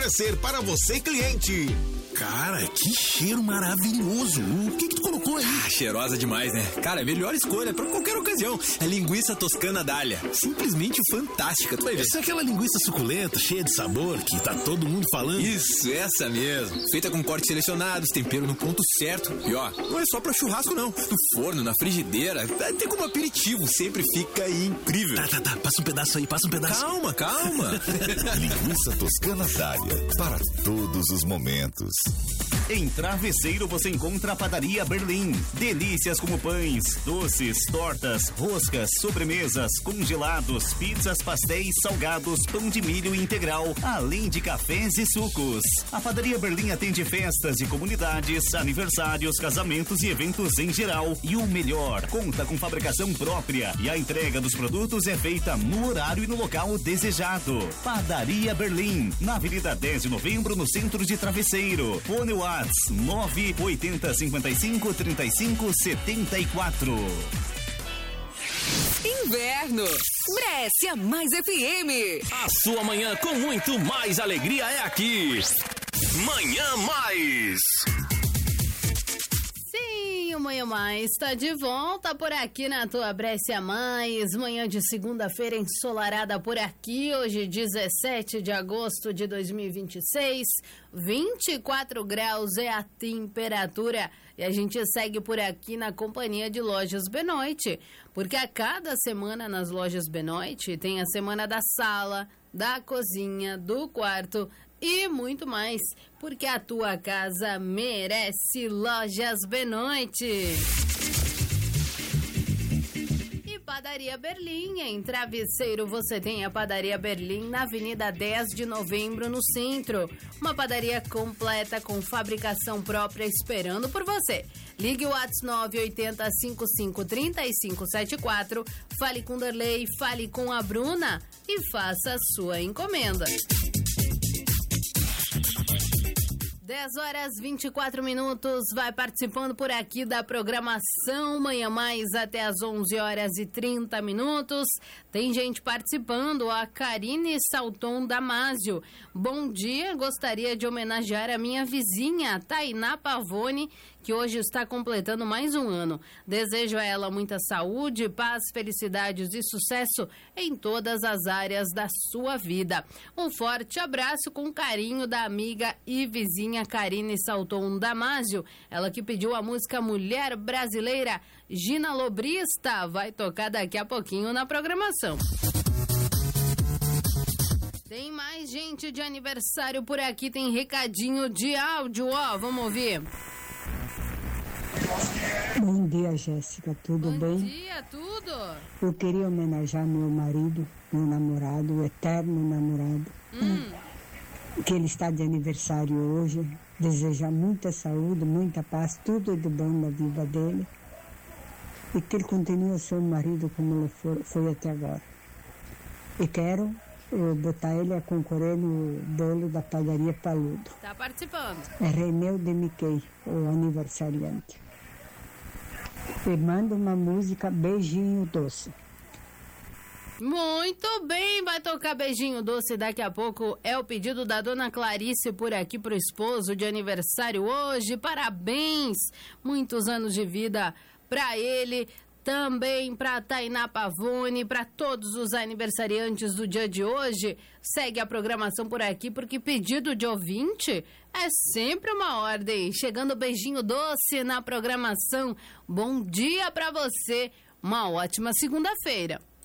oferecer para você, cliente. Cara, que cheiro maravilhoso. O que tu colocou aí? Cheirosa demais, né? Cara, melhor escolha pra qualquer ocasião. É linguiça toscana Dália. Simplesmente fantástica, tu vai ver. Essa é aquela linguiça suculenta, cheia de sabor, que tá todo mundo falando. Isso, essa mesmo. Feita com cortes selecionados, tempero no ponto certo. E ó, não é só pra churrasco não. No forno, na frigideira, até como aperitivo, sempre fica incrível. Tá. Passa um pedaço aí, passa um pedaço. Calma. Linguiça toscana Dália, para todos os momentos. Em Travesseiro você encontra a Padaria Berlim. Delícias como pães, doces, tortas, roscas, sobremesas, congelados, pizzas, pastéis, salgados, pão de milho integral, além de cafés e sucos. A Padaria Berlim atende festas de comunidades, aniversários, casamentos e eventos em geral. E o melhor, conta com fabricação própria e a entrega dos produtos é feita no horário e no local desejado. Padaria Berlim, na Avenida 10 de Novembro, no centro de Travesseiro. Fone Whats 980 55 35 74. Inverno. Brescia Mais FM. A sua manhã com muito mais alegria é aqui. Manhã Mais. Sim, o Manhã Mais está de volta por aqui na tua Brescia Mais. Manhã de segunda-feira ensolarada por aqui. Hoje, 17 de agosto de 2026. 24 graus é a temperatura. E a gente segue por aqui na companhia de Lojas Benoit. Porque a cada semana nas Lojas Benoit tem a semana da sala, da cozinha, do quarto e muito mais, porque a tua casa merece. Lojas Benoit. E Padaria Berlim, em Travesseiro você tem a Padaria Berlim na Avenida 10 de Novembro, no centro. Uma padaria completa com fabricação própria esperando por você. Ligue o WhatsApp 980 55 35 74, fale com Derlei, fale com a Bruna e faça a sua encomenda. 10h24, vai participando por aqui da programação Manhã Mais até as 11h30. Tem gente participando, a Karine Salton Damásio. Bom dia, gostaria de homenagear a minha vizinha, Tainá Pavone, que hoje está completando mais um ano. Desejo a ela muita saúde, paz, felicidades e sucesso em todas as áreas da sua vida. Um forte abraço com carinho da amiga e vizinha Karine Salton Damásio, ela que pediu a música Mulher Brasileira. Gina Lobrista vai tocar daqui a pouquinho na programação. Tem mais gente de aniversário por aqui, tem recadinho de áudio, ó, vamos ouvir. Bom dia, Jéssica, tudo bem? Bom dia, tudo. Eu queria homenagear meu marido, meu namorado, o eterno namorado, que ele está de aniversário hoje. Desejar muita saúde, muita paz, tudo de bom na vida dele. E que ele continue a ser um marido como ele foi até agora. E quero botar ele a concorrer no bolo da padaria Paludo. Tá participando. É Reneu de Miquei, o aniversariante. E manda uma música Beijinho Doce. Muito bem, vai tocar Beijinho Doce daqui a pouco. É o pedido da dona Clarice por aqui pro esposo de aniversário hoje. Parabéns, muitos anos de vida pra ele. Também para Tainá Pavone, para todos os aniversariantes do dia de hoje. Segue a programação por aqui, porque pedido de ouvinte é sempre uma ordem. Chegando Beijinho Doce na programação. Bom dia para você, uma ótima segunda-feira.